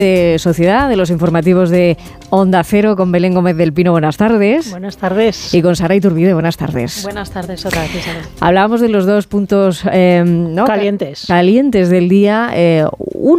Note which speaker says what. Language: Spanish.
Speaker 1: De Sociedad, de los informativos de Onda Cero, con Belén Gómez del Pino. Buenas tardes.
Speaker 2: Buenas tardes.
Speaker 1: Y con Sara Iturbide. Buenas tardes.
Speaker 2: Buenas tardes otra vez, Isabel.
Speaker 1: Hablábamos de los dos puntos
Speaker 2: calientes
Speaker 1: del día. Uno